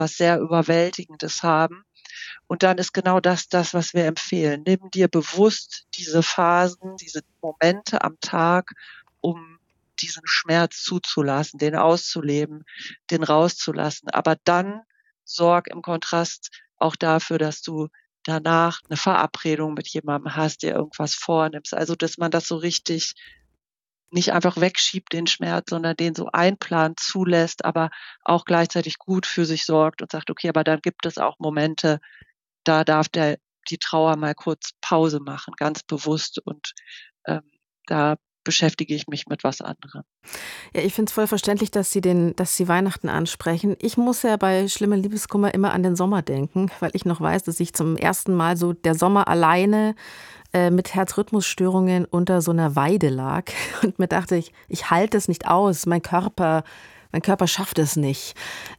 was sehr Überwältigendes haben. Und dann ist genau das, was wir empfehlen. Nimm dir bewusst diese Phasen, diese Momente am Tag, um diesen Schmerz zuzulassen, den auszuleben, den rauszulassen. Aber dann sorg im Kontrast auch dafür, dass du danach eine Verabredung mit jemandem hast, dir irgendwas vornimmst. Also, dass man das so richtig nicht einfach wegschiebt, den Schmerz, sondern den so einplant, zulässt, aber auch gleichzeitig gut für sich sorgt und sagt: „Okay, aber dann gibt es auch Momente, da darf die Trauer mal kurz Pause machen, ganz bewusst und, ähm, da beschäftige ich mich mit was anderem." Ja, ich finde es voll verständlich, dass Sie Weihnachten ansprechen. Ich muss ja bei schlimmem Liebeskummer immer an den Sommer denken, weil ich noch weiß, dass ich zum ersten Mal so der Sommer alleine, mit Herzrhythmusstörungen unter so einer Weide lag und mir dachte: „Ich halte es nicht aus, mein Körper schafft es nicht."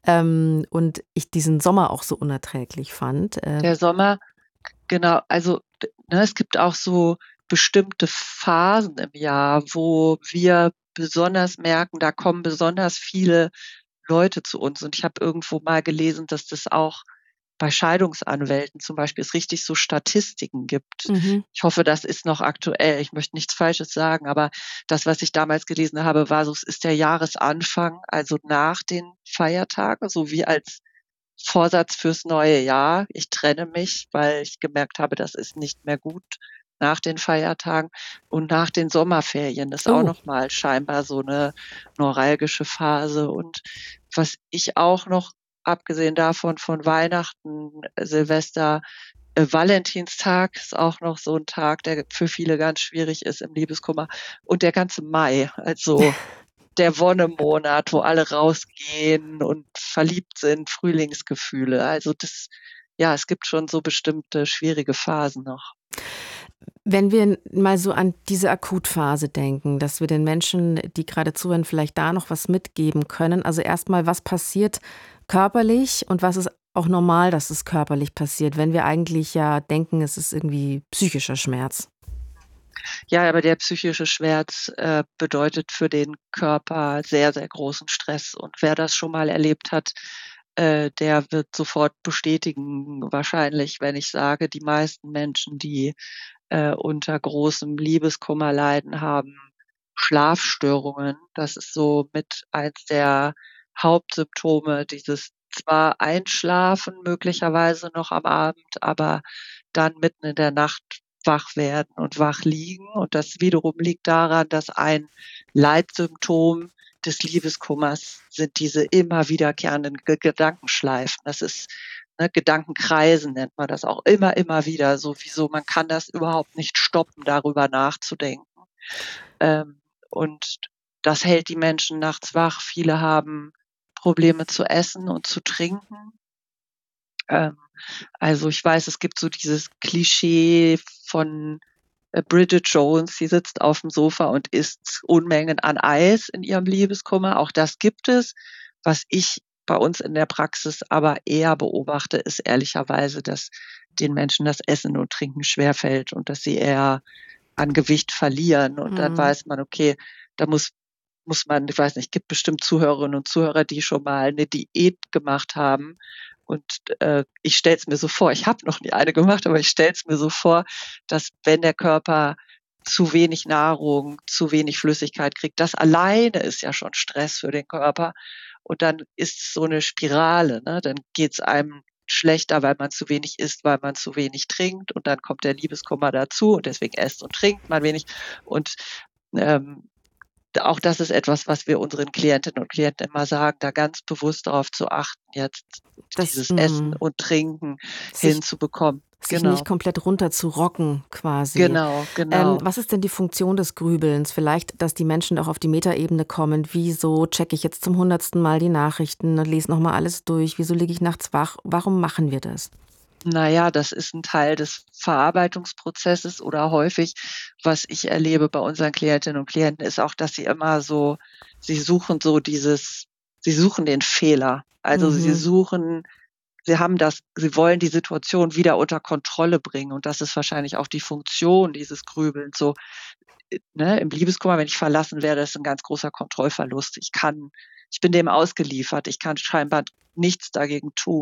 Und ich diesen Sommer auch so unerträglich fand. Der Sommer, genau, also, es gibt auch so bestimmte Phasen im Jahr, wo wir besonders merken, da kommen besonders viele Leute zu uns. Und ich habe irgendwo mal gelesen, dass das auch bei Scheidungsanwälten zum Beispiel es richtig so Statistiken gibt. Mhm. Ich hoffe, das ist noch aktuell. Ich möchte nichts Falsches sagen, aber das, was ich damals gelesen habe, war so, es ist der Jahresanfang, also nach den Feiertagen, so wie als Vorsatz fürs neue Jahr. Ich trenne mich, weil ich gemerkt habe, das ist nicht mehr gut nach den Feiertagen. Und nach den Sommerferien ist auch Oh. noch mal scheinbar so 'ne neuralgische Phase. Und was ich auch noch, abgesehen davon, von Weihnachten, Silvester, Valentinstag ist auch noch so 'n Tag, der für viele ganz schwierig ist im Liebeskummer, und der ganze Mai, also der Wonnemonat, wo alle rausgehen und verliebt sind, Frühlingsgefühle. Also das, ja, es gibt schon so bestimmte schwierige Phasen noch. Wenn wir mal so an diese Akutphase denken, dass wir den Menschen, die gerade zuhören, vielleicht da noch was mitgeben können. Also erstmal, was passiert körperlich und was ist auch normal, dass es körperlich passiert, wenn wir eigentlich ja denken, es ist irgendwie psychischer Schmerz? Ja, aber der psychische Schmerz, bedeutet für den Körper sehr, sehr großen Stress. Und wer das schon mal erlebt hat, der wird sofort bestätigen wahrscheinlich, wenn ich sage, die meisten Menschen, die, unter großem Liebeskummer leiden, haben Schlafstörungen. Das ist so mit eins der Hauptsymptome, dieses zwar Einschlafen möglicherweise noch am Abend, aber dann mitten in der Nacht wach werden und wach liegen. Und das wiederum liegt daran, dass ein Leitsymptom des Liebeskummers sind diese immer wiederkehrenden Gedankenschleifen. Das ist, Gedankenkreisen nennt man das auch, immer wieder so, wieso man kann das überhaupt nicht stoppen, darüber nachzudenken. Und das hält die Menschen nachts wach. Viele haben Probleme zu essen und zu trinken. Ähm, also, ich weiß, es gibt so dieses Klischee von, Bridget Jones, sie sitzt aufm Sofa und isst Unmengen an Eis in ihrem Liebeskummer. Auch das gibt es. Was ich bei uns in der Praxis aber eher beobachte, ist ehrlicherweise, dass den Menschen das Essen und Trinken schwerfällt und dass sie eher an Gewicht verlieren. Und dann Mhm. weiß man, okay, da muss man, ich weiß nicht, gibt bestimmt Zuhörerinnen und Zuhörer, die schon mal 'ne Diät gemacht haben. Und, ich stelle es mir so vor, ich habe noch nie eine gemacht, aber ich stelle es mir so vor, dass wenn der Körper zu wenig Nahrung, zu wenig Flüssigkeit kriegt, das alleine ist ja schon Stress für den Körper. Und dann ist es so 'ne Spirale, ne? Dann geht's einem schlechter, weil man zu wenig isst, weil man zu wenig trinkt, und dann kommt der Liebeskummer dazu und deswegen esst und trinkt man wenig. Und, ähm, auch das ist etwas, was wir unseren Klientinnen und Klienten immer sagen, da ganz bewusst darauf zu achten, jetzt Das dieses Essen und Trinken sich hinzubekommen. sich nicht Genau, komplett runterzurocken quasi. genau. Was ist denn die Funktion des Grübelns? Vielleicht, dass die Menschen auch auf die Metaebene kommen. Wieso checke ich jetzt zum 100. Mal die Nachrichten und lese noch mal alles durch? Wieso liege ich nachts wach? Warum machen wir das? Na ja, das ist 'n Teil des Verarbeitungsprozesses, oder häufig, was ich erlebe bei unseren Klientinnen und Klienten, ist auch, dass sie immer so, sie suchen so dieses, sie suchen den Fehler. Also, Mhm. sie wollen die Situation wieder unter Kontrolle bringen, und das ist wahrscheinlich auch die Funktion dieses Grübelns so, im Liebeskummer, wenn ich verlassen werde, ist 'n ganz großer Kontrollverlust. Ich kann ich bin dem ausgeliefert. Ich kann scheinbar nichts dagegen tun.